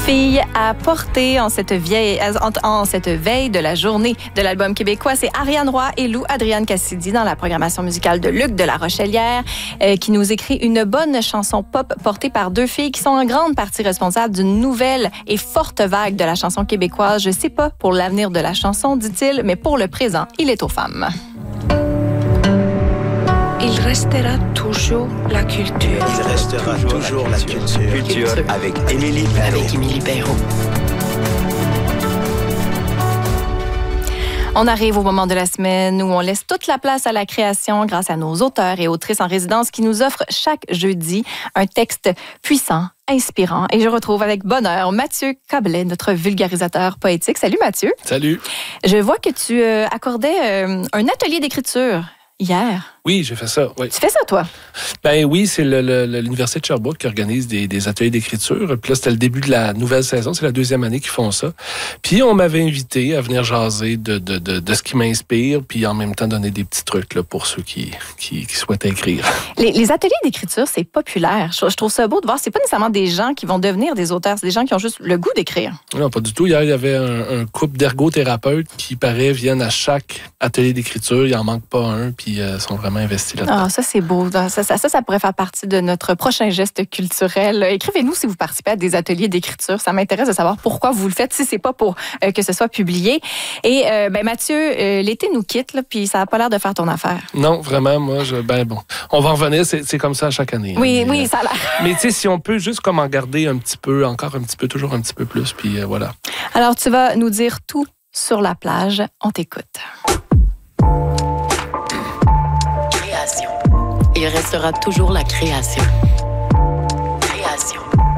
Fille à porter en cette veille de la journée de l'album québécois. C'est Ariane Roy et Lou Adrienne Cassidy dans la programmation musicale de Luc de La Rochelière qui nous écrit une bonne chanson pop portée par deux filles qui sont en grande partie responsables d'une nouvelle et forte vague de la chanson québécoise. Je sais pas pour l'avenir de la chanson, dit-il, mais pour le présent, il est aux femmes. Il restera toujours la culture. Il restera toujours la culture. Avec Émilie Perrault. On arrive au moment de la semaine où on laisse toute la place à la création grâce à nos auteurs et autrices en résidence qui nous offrent chaque jeudi un texte puissant, inspirant. Et je retrouve avec bonheur Mathieu Cablet, notre vulgarisateur poétique. Salut Mathieu. Salut. Je vois que tu accordais un atelier d'écriture hier. Oui, j'ai fait ça. Oui. Tu fais ça, toi? Ben oui, c'est l'Université de Sherbrooke qui organise des ateliers d'écriture. Puis là, c'était le début de la nouvelle saison. C'est la 2e année qu'ils font ça. Puis on m'avait invité à venir jaser de ce qui m'inspire, puis en même temps donner des petits trucs là, pour ceux qui souhaitent écrire. Les ateliers d'écriture, c'est populaire. Je trouve ça beau de voir. C'est pas nécessairement des gens qui vont devenir des auteurs. C'est des gens qui ont juste le goût d'écrire. Non, pas du tout. Hier, il y avait un couple d'ergothérapeutes qui, paraît, viennent à chaque atelier d'écriture. Il en manque pas un, puis sont vraiment investis là-dedans. Ah, ça, c'est beau. Ça pourrait faire partie de notre prochain geste culturel. Écrivez-nous si vous participez à des ateliers d'écriture. Ça m'intéresse de savoir pourquoi vous le faites, si c'est pas pour que ce soit publié. Et Mathieu, l'été nous quitte, là, puis ça n'a pas l'air de faire ton affaire. Non, vraiment, moi, bon. On va en revenir, c'est comme ça à chaque année. Oui, ça a l'air. Mais tu sais, si on peut juste comme en garder un petit peu, encore un petit peu, toujours un petit peu plus, puis voilà. Alors, tu vas nous dire tout sur la plage. On t'écoute. Il restera toujours la création. Création.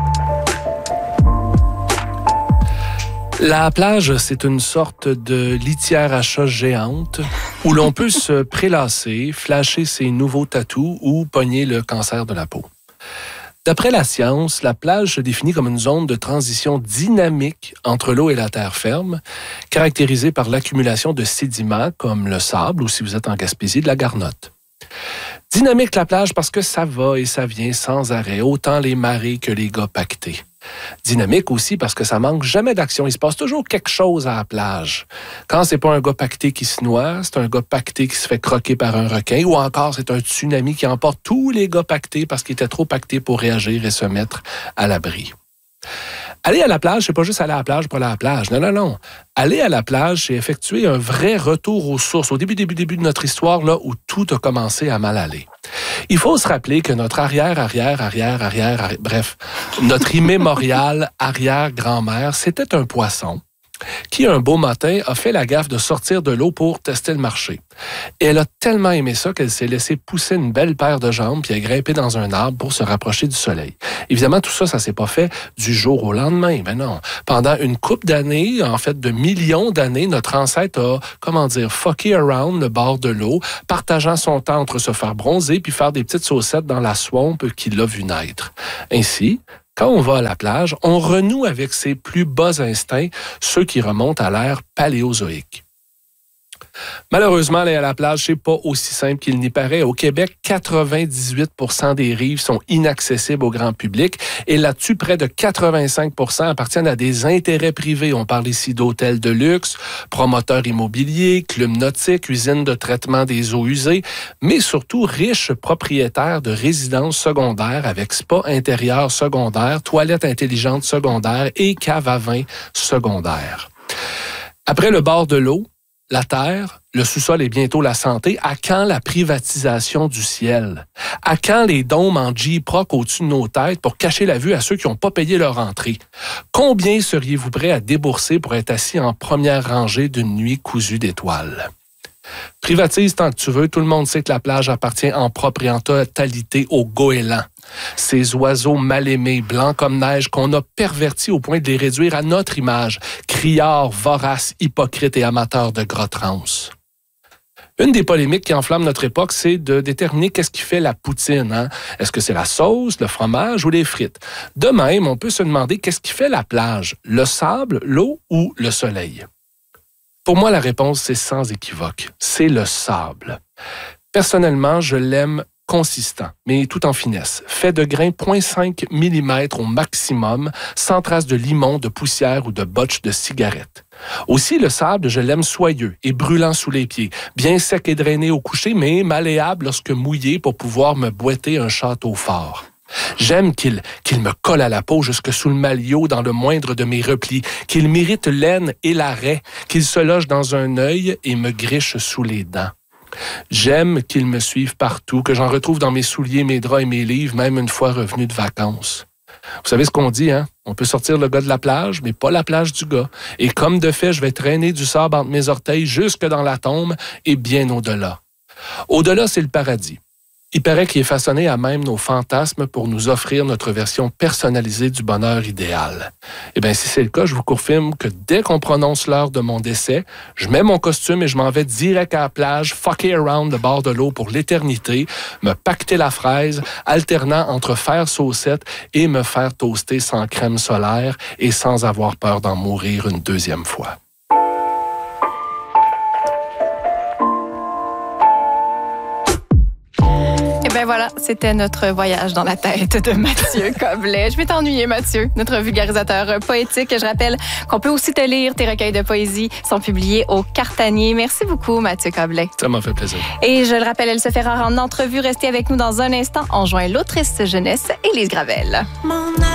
La plage, c'est une sorte de litière à chat géante où l'on peut se prélasser, flasher ses nouveaux tatous ou pogner le cancer de la peau. D'après la science, la plage se définit comme une zone de transition dynamique entre l'eau et la terre ferme, caractérisée par l'accumulation de sédiments comme le sable ou, si vous êtes en Gaspésie, de la garnotte. Dynamique la plage parce que ça va et ça vient sans arrêt, autant les marées que les gars pactés. Dynamique aussi parce que ça manque jamais d'action. Il se passe toujours quelque chose à la plage. Quand c'est pas un gars pacté qui se noie, c'est un gars pacté qui se fait croquer par un requin, ou encore c'est un tsunami qui emporte tous les gars pactés parce qu'ils étaient trop pactés pour réagir et se mettre à l'abri. Aller à la plage, c'est pas juste aller à la plage pour aller à la plage. Non. Aller à la plage, c'est effectuer un vrai retour aux sources, au début de notre histoire, là où tout a commencé à mal aller. Il faut se rappeler que notre notre immémoriale arrière-grand-mère, c'était un poisson qui, un beau matin, a fait la gaffe de sortir de l'eau pour tester le marché. Et elle a tellement aimé ça qu'elle s'est laissée pousser une belle paire de jambes puis elle a grimpé dans un arbre pour se rapprocher du soleil. Évidemment, tout ça s'est pas fait du jour au lendemain. Ben non. Pendant une couple d'années, en fait, de millions d'années, notre ancêtre a, fucké around le bord de l'eau, partageant son temps entre se faire bronzer puis faire des petites saucettes dans la swamp qu'il a vu naître. Ainsi, quand on va à la plage, on renoue avec ses plus bas instincts, ceux qui remontent à l'ère paléozoïque. Malheureusement, aller à la plage, c'est pas aussi simple qu'il n'y paraît. Au Québec, 98% des rives sont inaccessibles au grand public et là-dessus, près de 85% appartiennent à des intérêts privés. On parle ici d'hôtels de luxe, promoteurs immobiliers, clubs nautiques, usines de traitement des eaux usées, mais surtout riches propriétaires de résidences secondaires avec spa intérieur secondaire, toilettes intelligentes secondaires et cave à vin secondaires. Après le bord de l'eau, la terre, le sous-sol et bientôt la santé, à quand la privatisation du ciel? À quand les dômes en J-Proc au-dessus de nos têtes pour cacher la vue à ceux qui n'ont pas payé leur entrée? Combien seriez-vous prêts à débourser pour être assis en première rangée d'une nuit cousue d'étoiles? Privatise tant que tu veux, tout le monde sait que la plage appartient en propre et en totalité aux goélands. Ces oiseaux mal aimés, blancs comme neige, qu'on a pervertis au point de les réduire à notre image, criards, voraces, hypocrites et amateurs de gras trans. Une des polémiques qui enflamme notre époque, c'est de déterminer qu'est-ce qui fait la poutine. Hein? Est-ce que c'est la sauce, le fromage ou les frites? De même, on peut se demander qu'est-ce qui fait la plage, le sable, l'eau ou le soleil? Pour moi, la réponse, c'est sans équivoque. C'est le sable. Personnellement, je l'aime consistant, mais tout en finesse, fait de grains 0,5 mm au maximum, sans trace de limon, de poussière ou de botche de cigarette. Aussi, le sable, je l'aime soyeux et brûlant sous les pieds, bien sec et drainé au coucher, mais malléable lorsque mouillé pour pouvoir me boîter un château fort. J'aime qu'il me colle à la peau jusque sous le malio dans le moindre de mes replis, qu'il m'irrite l'aine et l'arrêt, qu'il se loge dans un œil et me griche sous les dents. J'aime qu'il me suive partout, que j'en retrouve dans mes souliers, mes draps et mes livres, même une fois revenu de vacances. Vous savez ce qu'on dit, hein? On peut sortir le gars de la plage, mais pas la plage du gars. Et comme de fait, je vais traîner du sable entre mes orteils jusque dans la tombe et bien au-delà. Au-delà, c'est le paradis. Il paraît qu'il est façonné à même nos fantasmes pour nous offrir notre version personnalisée du bonheur idéal. Eh bien, si c'est le cas, je vous confirme que dès qu'on prononce l'heure de mon décès, je mets mon costume et je m'en vais direct à la plage, fucker around le bord de l'eau pour l'éternité, me pacter la fraise, alternant entre faire saucette et me faire toaster sans crème solaire et sans avoir peur d'en mourir une deuxième fois. Ben voilà, c'était notre voyage dans la tête de Mathieu Koblet. Je m'étais ennuyée, Mathieu, notre vulgarisateur poétique. Je rappelle qu'on peut aussi te lire. Tes recueils de poésie sont publiés au Cartanier. Merci beaucoup, Mathieu Koblet. Ça m'a fait plaisir. Et je le rappelle, elle se fait rare en entrevue. Restez avec nous dans un instant. On joint l'autrice jeunesse, Élise Gravel.